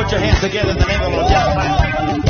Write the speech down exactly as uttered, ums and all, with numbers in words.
Put your hands together in the name of the Lord.